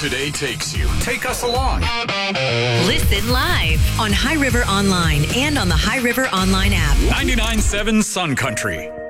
today takes you. Take us along. Listen live on High River Online and on the High River Online app. 99.7 Sun Country.